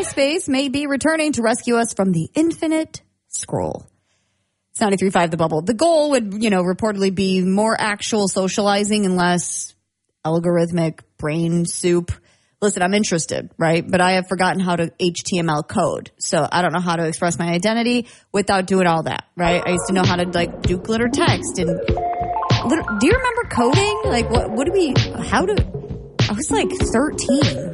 MySpace may be returning to rescue us from the infinite scroll. It's 93.5 The Bubble. The goal would, reportedly be more actual socializing and less algorithmic brain soup. Listen, I'm interested, right? But I have forgotten how to HTML code. So I don't know how to express my identity without doing all that, right? I used to know how to do glitter text. And do you remember coding? I was 13.